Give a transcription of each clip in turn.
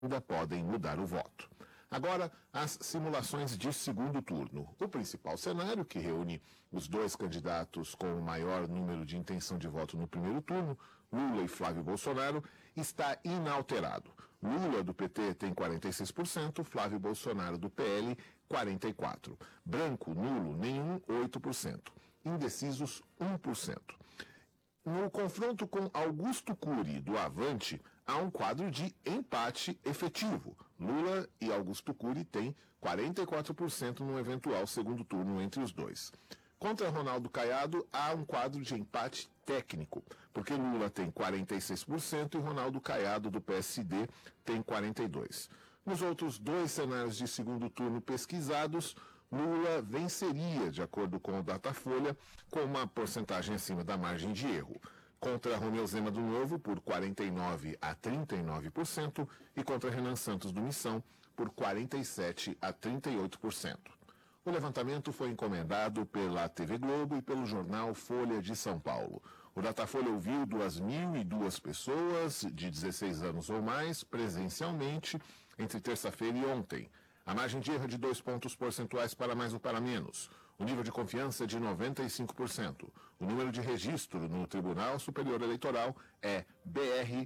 ainda podem mudar o voto. Agora, as simulações de segundo turno. O principal cenário, que reúne os dois candidatos com o maior número de intenção de voto no primeiro turno, Lula e Flávio Bolsonaro, está inalterado. Lula, do PT, tem 46%, Flávio Bolsonaro, do PL, 44%. Branco, nulo, nenhum, 8%. Indecisos, 1%. No confronto com Augusto Cury, do Avante, há um quadro de empate efetivo. Lula e Augusto Cury têm 44% no eventual segundo turno entre os dois. Contra Ronaldo Caiado, há um quadro de empate técnico, porque Lula tem 46% e Ronaldo Caiado, do PSD, tem 42%. Nos outros dois cenários de segundo turno pesquisados, Lula venceria, de acordo com o Datafolha, com uma porcentagem acima da margem de erro. Contra Romeu Zema do Novo, por 49% a 39%, e contra Renan Santos do Missão, por 47% a 38%. O levantamento foi encomendado pela TV Globo e pelo jornal Folha de São Paulo. O Datafolha ouviu 2.002 pessoas de 16 anos ou mais presencialmente entre terça-feira e ontem. A margem de erro é de 2 pontos percentuais para mais ou para menos. O nível de confiança é de 95%. O número de registro no Tribunal Superior Eleitoral é BR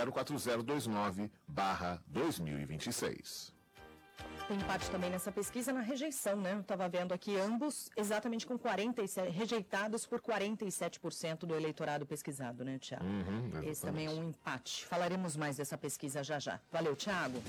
04029/2026. Tem empate também nessa pesquisa na rejeição, né? Eu estava vendo aqui ambos exatamente com 47, rejeitados por 47% do eleitorado pesquisado, né, Tiago? Esse também é um empate. Falaremos mais dessa pesquisa já já. Valeu, Tiago.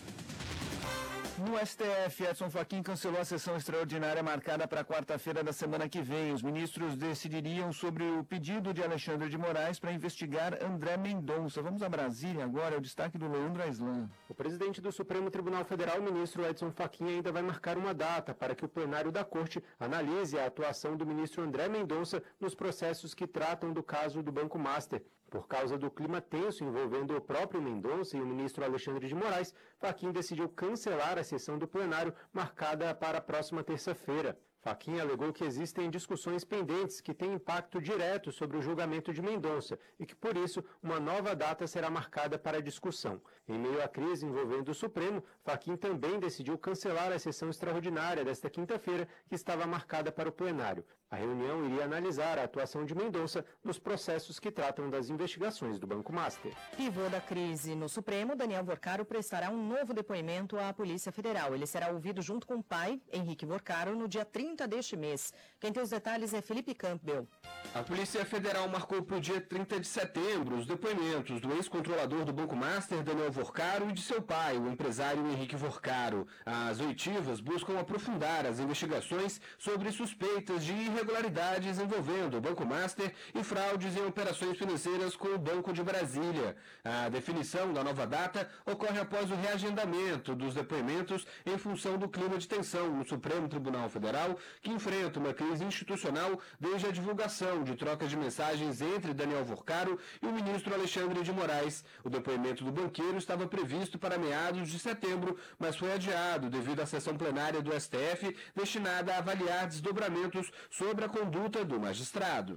No STF, Edson Fachin cancelou a sessão extraordinária marcada para quarta-feira da semana que vem. Os ministros decidiriam sobre o pedido de Alexandre de Moraes para investigar André Mendonça. Vamos a Brasília agora, é o destaque do Leandro Aislan. O presidente do Supremo Tribunal Federal, o ministro Edson Fachin, ainda vai marcar uma data para que o plenário da Corte analise a atuação do ministro André Mendonça nos processos que tratam do caso do Banco Master. Por causa do clima tenso envolvendo o próprio Mendonça e o ministro Alexandre de Moraes, Fachin decidiu cancelar a sessão do plenário marcada para a próxima terça-feira. Fachin alegou que existem discussões pendentes que têm impacto direto sobre o julgamento de Mendonça e que, por isso, uma nova data será marcada para a discussão. Em meio à crise envolvendo o Supremo, Fachin também decidiu cancelar a sessão extraordinária desta quinta-feira, que estava marcada para o plenário. A reunião iria analisar a atuação de Mendonça nos processos que tratam das investigações do Banco Master. Pivô da crise no Supremo, Daniel Vorcaro prestará um novo depoimento à Polícia Federal. Ele será ouvido junto com o pai, Henrique Vorcaro, no dia 30 deste mês. Quem tem os detalhes é Felipe Campbell. A Polícia Federal marcou para o dia 30 de setembro os depoimentos do ex-controlador do Banco Master, Daniel Vorcaro, e de seu pai, o empresário Henrique Vorcaro. As oitivas buscam aprofundar as investigações sobre suspeitas de irregularidades envolvendo o Banco Master e fraudes em operações financeiras com o Banco de Brasília. A definição da nova data ocorre após o reagendamento dos depoimentos em função do clima de tensão no Supremo Tribunal Federal, que enfrenta uma crise institucional desde a divulgação de trocas de mensagens entre Daniel Vorcaro e o ministro Alexandre de Moraes. O depoimento do banqueiro estava previsto para meados de setembro, mas foi adiado devido à sessão plenária do STF destinada a avaliar desdobramentos sobre a conduta do magistrado.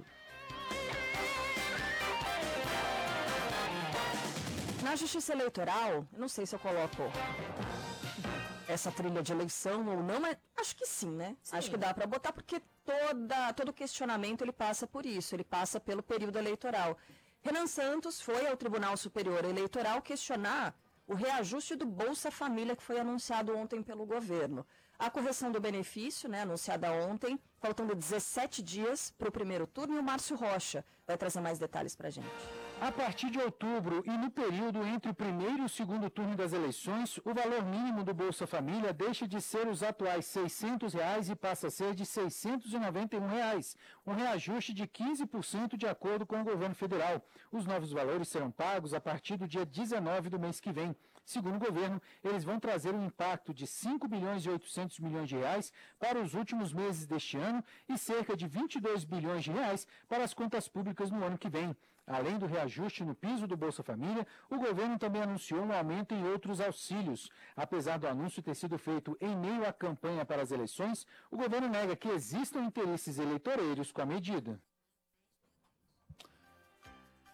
Na Justiça Eleitoral, eu não sei se eu coloco essa trilha de eleição ou não, mas acho que sim, né? Sim. Acho que dá para botar, porque todo questionamento ele passa por isso, ele passa pelo período eleitoral. Renan Santos foi ao Tribunal Superior Eleitoral questionar o reajuste do Bolsa Família que foi anunciado ontem pelo governo. A correção do benefício, né, anunciada ontem, faltando 17 dias para o primeiro turno, e o Márcio Rocha vai trazer mais detalhes para a gente. A partir de outubro e no período entre o primeiro e o segundo turno das eleições, o valor mínimo do Bolsa Família deixa de ser os atuais R$ 600 e passa a ser de R$ 691, um reajuste de 15% de acordo com o governo federal. Os novos valores serão pagos a partir do dia 19 do mês que vem. Segundo o governo, eles vão trazer um impacto de 5 bilhões e 800 milhões de reais para os últimos meses deste ano e cerca de 22 bilhões de reais para as contas públicas no ano que vem. Além do reajuste no piso do Bolsa Família, o governo também anunciou um aumento em outros auxílios. Apesar do anúncio ter sido feito em meio à campanha para as eleições, o governo nega que existam interesses eleitoreiros com a medida.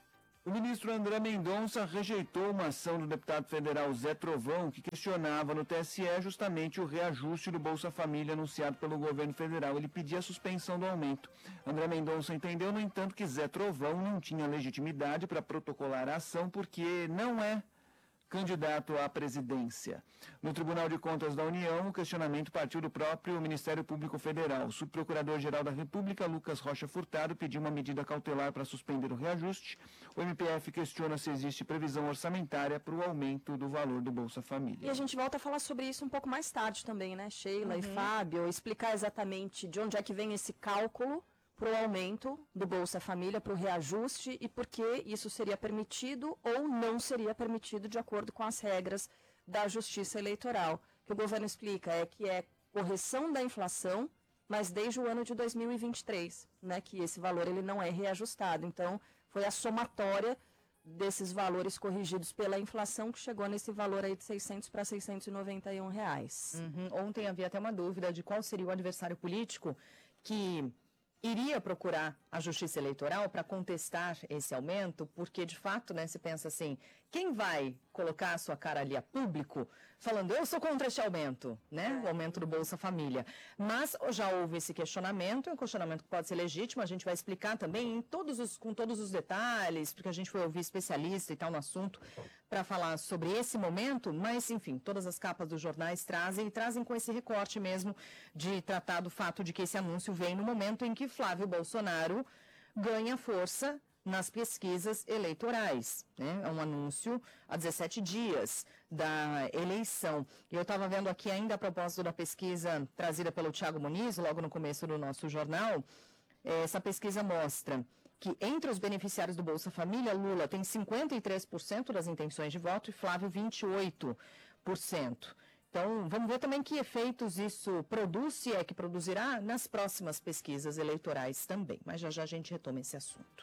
O ministro André Mendonça rejeitou uma ação do deputado federal Zé Trovão, que questionava no TSE justamente o reajuste do Bolsa Família anunciado pelo governo federal. Ele pedia a suspensão do aumento. André Mendonça entendeu, no entanto, que Zé Trovão não tinha legitimidade para protocolar a ação porque não é candidato à presidência. No Tribunal de Contas da União, o questionamento partiu do próprio Ministério Público Federal. O subprocurador-geral da República, Lucas Rocha Furtado, pediu uma medida cautelar para suspender o reajuste. O MPF questiona se existe previsão orçamentária para o aumento do valor do Bolsa Família. E a gente volta a falar sobre isso um pouco mais tarde também, né, Sheila e Fábio, explicar exatamente de onde é que vem esse cálculo para o aumento do Bolsa Família, para o reajuste e por que isso seria permitido ou não seria permitido de acordo com as regras da Justiça Eleitoral. O que o governo explica é que é correção da inflação, mas desde o ano de 2023, né, que esse valor ele não é reajustado. Então, foi a somatória desses valores corrigidos pela inflação que chegou nesse valor aí de 600 para 691 reais. Ontem havia até uma dúvida de qual seria o adversário político que iria procurar a Justiça Eleitoral para contestar esse aumento, porque, de fato, né, se pensa assim, quem vai colocar a sua cara ali a público falando, eu sou contra este aumento, né, o aumento do Bolsa Família. Mas já houve esse questionamento, é um questionamento que pode ser legítimo, a gente vai explicar também com todos os detalhes, porque a gente foi ouvir especialista e tal no assunto para falar sobre esse momento, mas, enfim, todas as capas dos jornais trazem com esse recorte mesmo de tratar do fato de que esse anúncio vem no momento em que Flávio Bolsonaro ganha força nas pesquisas eleitorais, né? É um anúncio há 17 dias da eleição. E eu estava vendo aqui ainda a propósito da pesquisa trazida pelo Thiago Muniz, logo no começo do nosso jornal, essa pesquisa mostra que entre os beneficiários do Bolsa Família, Lula tem 53% das intenções de voto e Flávio 28%. Então, vamos ver também que efeitos isso produz, se é que produzirá, nas próximas pesquisas eleitorais também. Mas já a gente retoma esse assunto.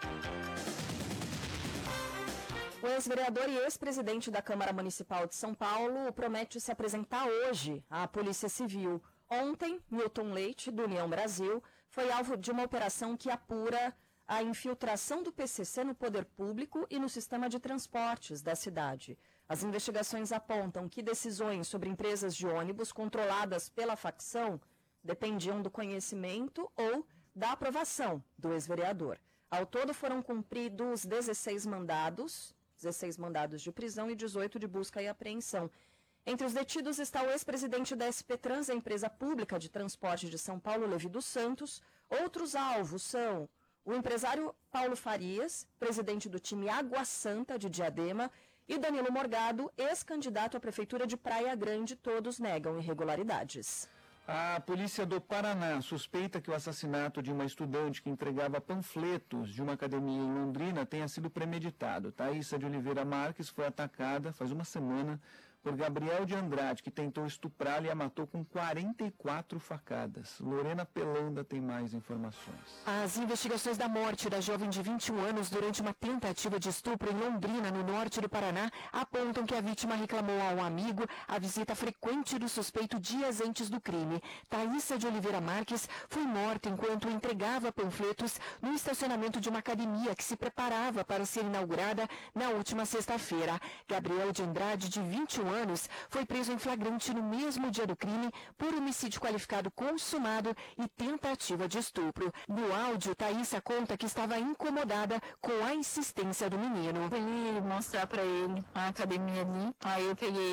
O ex-vereador e ex-presidente da Câmara Municipal de São Paulo promete se apresentar hoje à Polícia Civil. Ontem, Milton Leite, do União Brasil, foi alvo de uma operação que apura a infiltração do PCC no poder público e no sistema de transportes da cidade. As investigações apontam que decisões sobre empresas de ônibus controladas pela facção dependiam do conhecimento ou da aprovação do ex-vereador. Ao todo foram cumpridos 16 mandados de prisão e 18 de busca e apreensão. Entre os detidos está o ex-presidente da SP Trans, a empresa pública de transporte de São Paulo, Levi dos Santos. Outros alvos são o empresário Paulo Farias, presidente do time Água Santa de Diadema, e Danilo Morgado, ex-candidato à Prefeitura de Praia Grande. Todos negam irregularidades. A polícia do Paraná suspeita que o assassinato de uma estudante que entregava panfletos de uma academia em Londrina tenha sido premeditado. Thaísa de Oliveira Marques foi atacada faz uma semana por Gabriel de Andrade, que tentou estuprá-la e a matou com 44 facadas. Lorena Pelanda tem mais informações. As investigações da morte da jovem de 21 anos durante uma tentativa de estupro em Londrina, no norte do Paraná, apontam que a vítima reclamou a um amigo a visita frequente do suspeito dias antes do crime. Thaísa de Oliveira Marques foi morta enquanto entregava panfletos no estacionamento de uma academia que se preparava para ser inaugurada na última sexta-feira. Gabriel de Andrade, de 21 anos, foi preso em flagrante no mesmo dia do crime por homicídio qualificado consumado e tentativa de estupro. No áudio, Thaísa conta que estava incomodada com a insistência do menino. Eu fui mostrar pra ele a academia ali, aí eu peguei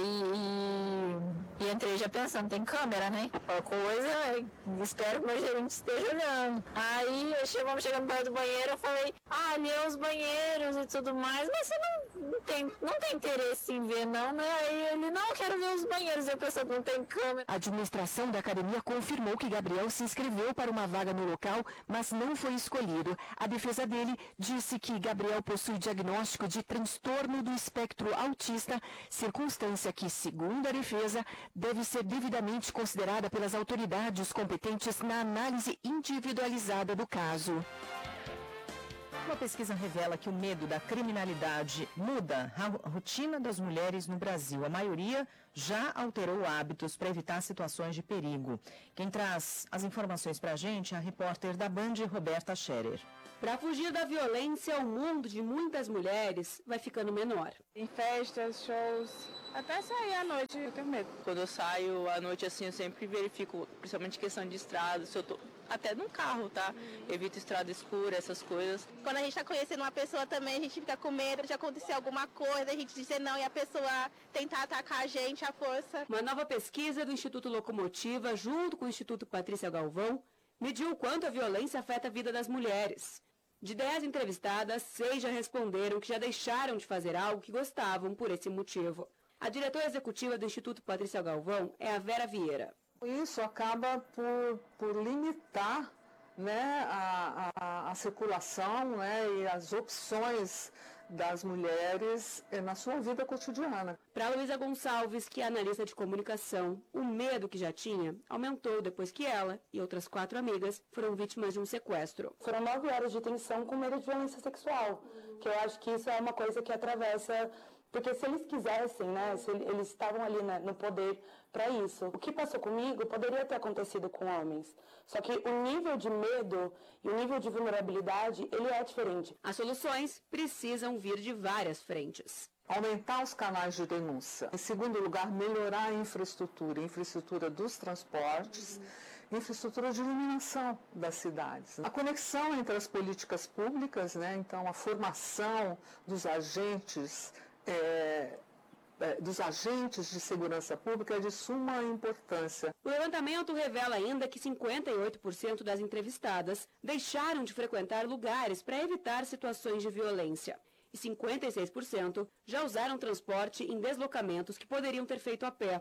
e entrei já pensando, tem câmera, né? Qualquer coisa, espero que meu gerente esteja olhando. Aí vamos chegando perto do banheiro, eu falei, ali é os banheiros e tudo mais, mas você não tem interesse em ver não, né? Aí ele, não, quero ver os banheiros, eu pensando, não tem câmera. A administração da academia confirmou que Gabriel se inscreveu para uma vaga no local, mas não foi escolhido. A defesa dele disse que Gabriel possui diagnóstico de transtorno do espectro autista, circunstância que, segundo a defesa, deve ser devidamente considerada pelas autoridades competentes na análise individualizada do caso. Uma pesquisa revela que o medo da criminalidade muda a rotina das mulheres no Brasil. A maioria já alterou hábitos para evitar situações de perigo. Quem traz as informações para a gente é a repórter da Band, Roberta Scherer. Para fugir da violência, o mundo de muitas mulheres vai ficando menor. Em festas, shows, até sair à noite eu tenho medo. Quando eu saio à noite assim, eu sempre verifico, principalmente questão de estrada, se eu tô até num carro, tá? Evito estrada escura, essas coisas. Quando a gente tá conhecendo uma pessoa também, a gente fica com medo de acontecer alguma coisa, a gente dizer não e a pessoa tentar atacar a gente à força. Uma nova pesquisa do Instituto Locomotiva, junto com o Instituto Patrícia Galvão, mediu o quanto a violência afeta a vida das mulheres. De 10 entrevistadas, 6 já responderam que já deixaram de fazer algo que gostavam por esse motivo. A diretora executiva do Instituto Patrícia Galvão é a Vera Vieira. Isso acaba por limitar, né, a circulação, né, e as opções das mulheres na sua vida cotidiana. Para Luísa Gonçalves, que é analista de comunicação, o medo que já tinha aumentou depois que ela e outras 4 amigas foram vítimas de um sequestro. Foram 9 horas de tensão com medo de violência sexual, que eu acho que isso é uma coisa que atravessa. Porque se eles quisessem, né, se eles estavam ali, né, no poder para isso, o que passou comigo poderia ter acontecido com homens. Só que o nível de medo e o nível de vulnerabilidade, ele é diferente. As soluções precisam vir de várias frentes. Aumentar os canais de denúncia. Em segundo lugar, melhorar a infraestrutura dos transportes, infraestrutura de iluminação das cidades. A conexão entre as políticas públicas, né, então a formação dos agentes de segurança pública é de suma importância. O levantamento revela ainda que 58% das entrevistadas deixaram de frequentar lugares para evitar situações de violência. E 56% já usaram transporte em deslocamentos que poderiam ter feito a pé.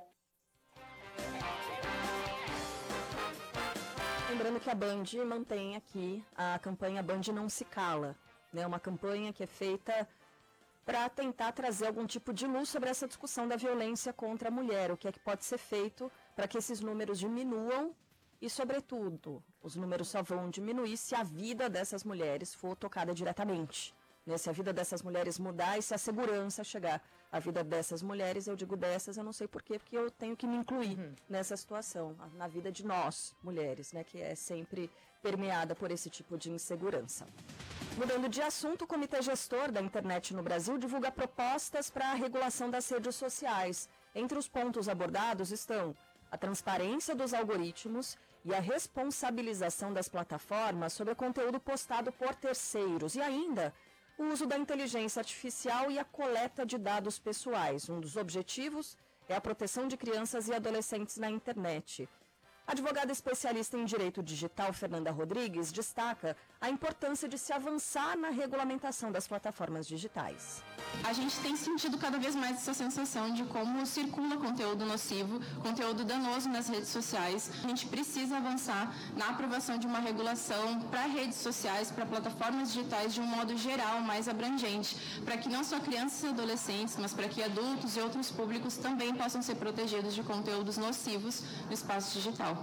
Lembrando que a Band mantém aqui a campanha Band Não Se Cala, né? Uma campanha que é feita para tentar trazer algum tipo de luz sobre essa discussão da violência contra a mulher, o que é que pode ser feito para que esses números diminuam e, sobretudo, os números só vão diminuir se a vida dessas mulheres for tocada diretamente, né? Se a vida dessas mulheres mudar e se a segurança chegar. A vida dessas mulheres, eu digo dessas, eu não sei porquê, porque eu tenho que me incluir nessa situação, na vida de nós, mulheres, né, que é sempre permeada por esse tipo de insegurança. Mudando de assunto, o Comitê Gestor da Internet no Brasil divulga propostas para a regulação das redes sociais. Entre os pontos abordados estão a transparência dos algoritmos e a responsabilização das plataformas sobre o conteúdo postado por terceiros e ainda o uso da inteligência artificial e a coleta de dados pessoais. Um dos objetivos é a proteção de crianças e adolescentes na internet. A advogada especialista em direito digital, Fernanda Rodrigues, destaca a importância de se avançar na regulamentação das plataformas digitais. A gente tem sentido cada vez mais essa sensação de como circula conteúdo nocivo, conteúdo danoso nas redes sociais. A gente precisa avançar na aprovação de uma regulação para redes sociais, para plataformas digitais de um modo geral, mais abrangente, para que não só crianças e adolescentes, mas para que adultos e outros públicos também possam ser protegidos de conteúdos nocivos no espaço digital.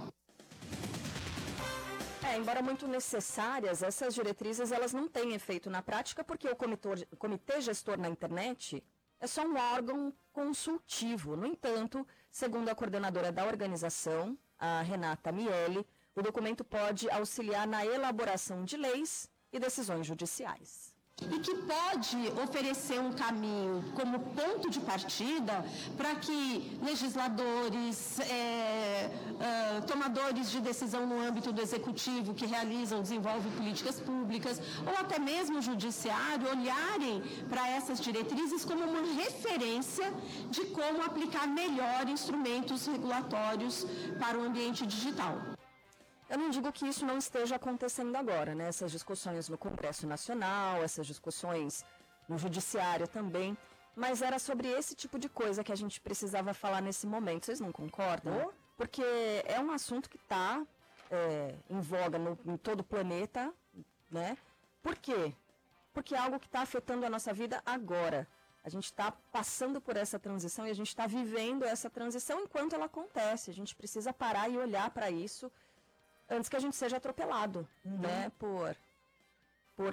Embora muito necessárias, essas diretrizes elas não têm efeito na prática porque o Comitê Gestor na Internet é só um órgão consultivo. No entanto, segundo a coordenadora da organização, a Renata Miele, o documento pode auxiliar na elaboração de leis e decisões judiciais. E que pode oferecer um caminho como ponto de partida para que legisladores, tomadores de decisão no âmbito do executivo que realizam, desenvolvem políticas públicas, ou até mesmo o judiciário, olharem para essas diretrizes como uma referência de como aplicar melhor instrumentos regulatórios para o ambiente digital. Eu não digo que isso não esteja acontecendo agora, né? Essas discussões no Congresso Nacional, essas discussões no Judiciário também, mas era sobre esse tipo de coisa que a gente precisava falar nesse momento. Vocês não concordam? Porque é um assunto que está em voga em todo o planeta, né? Por quê? Porque é algo que está afetando a nossa vida agora. A gente está passando por essa transição e a gente está vivendo essa transição enquanto ela acontece. A gente precisa parar e olhar para isso antes que a gente seja atropelado, né, por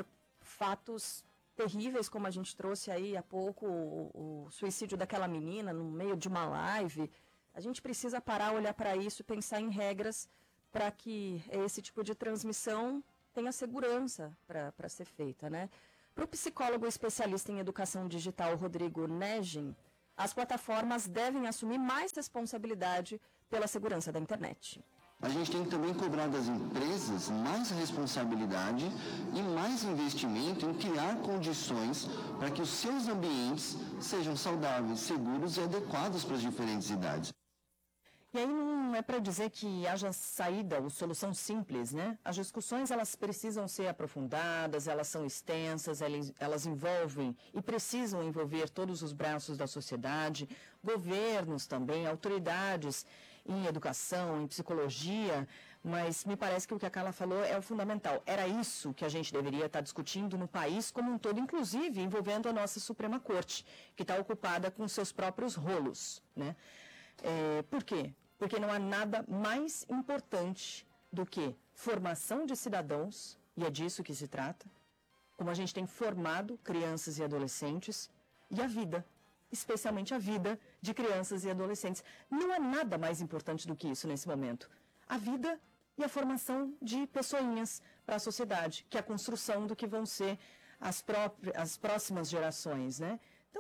fatos terríveis, como a gente trouxe aí há pouco, o suicídio daquela menina no meio de uma live. A gente precisa parar, olhar para isso e pensar em regras para que esse tipo de transmissão tenha segurança para ser feita, né? Para o psicólogo especialista em educação digital, Rodrigo Negin, as plataformas devem assumir mais responsabilidade pela segurança da internet. A gente tem que também cobrar das empresas mais responsabilidade e mais investimento em criar condições para que os seus ambientes sejam saudáveis, seguros e adequados para as diferentes idades. E aí não é para dizer que haja saída ou solução simples, né? As discussões, elas precisam ser aprofundadas, elas são extensas, elas envolvem e precisam envolver todos os braços da sociedade, governos também, autoridades em educação, em psicologia, mas me parece que o que a Carla falou é o fundamental. Era isso que a gente deveria estar discutindo no país como um todo, inclusive envolvendo a nossa Suprema Corte, que está ocupada com seus próprios rolos, né? Por quê? Porque não há nada mais importante do que formação de cidadãos, e é disso que se trata, como a gente tem formado crianças e adolescentes, e a vida, especialmente a vida de crianças e adolescentes. Não há nada mais importante do que isso nesse momento. A vida e a formação de pessoinhas para a sociedade, que é a construção do que vão ser as próximas gerações, né?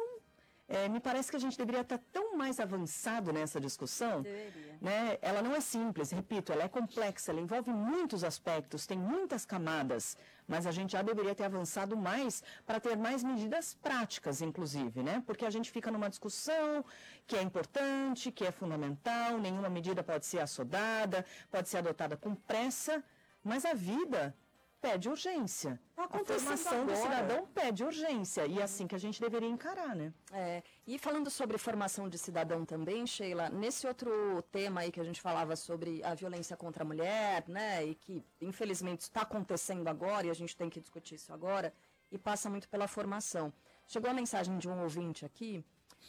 Me parece que a gente deveria estar tão mais avançado nessa discussão. Deveria. Né? Ela não é simples, repito, ela é complexa, ela envolve muitos aspectos, tem muitas camadas, mas a gente já deveria ter avançado mais para ter mais medidas práticas, inclusive, né? Porque a gente fica numa discussão que é importante, que é fundamental, nenhuma medida pode ser assodada, pode ser adotada com pressa, mas a vida pede urgência. A formação do cidadão pede urgência, e é assim que a gente deveria encarar, né? E falando sobre formação de cidadão também, Sheila, nesse outro tema aí que a gente falava sobre a violência contra a mulher, né, e que infelizmente está acontecendo agora, e a gente tem que discutir isso agora, e passa muito pela formação. Chegou a mensagem de um ouvinte aqui,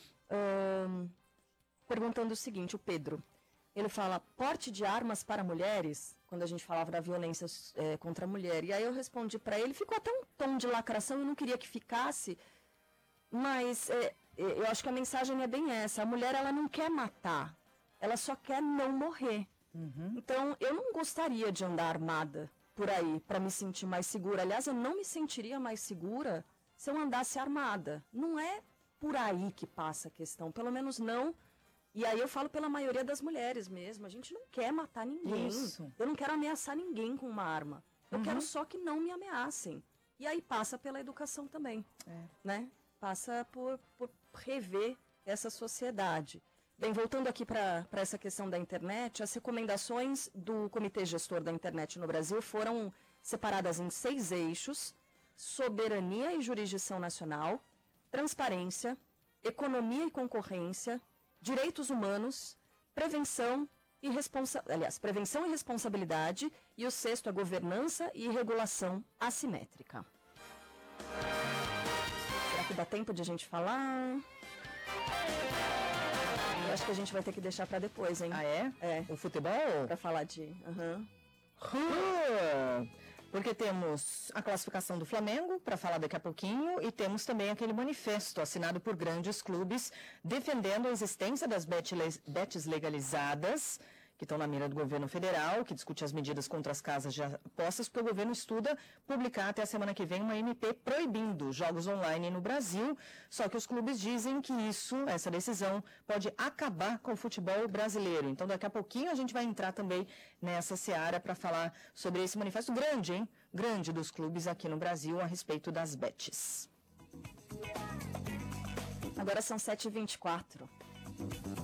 perguntando o seguinte, o Pedro. Ele fala, porte de armas para mulheres, quando a gente falava da violência contra a mulher. E aí eu respondi para ele, ficou até um tom de lacração, eu não queria que ficasse, mas eu acho que a mensagem é bem essa. A mulher, ela não quer matar, ela só quer não morrer. Então, eu não gostaria de andar armada por aí, para me sentir mais segura. Aliás, eu não me sentiria mais segura se eu andasse armada. Não é por aí que passa a questão, pelo menos não. E aí eu falo pela maioria das mulheres mesmo, a gente não quer matar ninguém. Isso. Eu não quero ameaçar ninguém com uma arma. Eu quero só que não me ameacem. E aí passa pela educação também, né? Passa por rever essa sociedade. Bem, voltando aqui para essa questão da internet, as recomendações do Comitê Gestor da Internet no Brasil foram separadas em 6 eixos: soberania e jurisdição nacional, transparência, economia e concorrência, direitos humanos, prevenção e responsabilidade, e o 6º é governança e regulação assimétrica. Será que dá tempo de a gente falar? Eu acho que a gente vai ter que deixar para depois, hein? Ah, é? O futebol? Para falar de... Porque temos a classificação do Flamengo, para falar daqui a pouquinho, e temos também aquele manifesto assinado por grandes clubes defendendo a existência das bets legalizadas, que estão na mira do governo federal, que discute as medidas contra as casas de apostas, porque o governo estuda publicar até a semana que vem uma MP proibindo jogos online no Brasil, só que os clubes dizem que essa decisão pode acabar com o futebol brasileiro. Então daqui a pouquinho a gente vai entrar também nessa seara para falar sobre esse manifesto grande, hein? Grande dos clubes aqui no Brasil a respeito das bets. Agora são 7h24.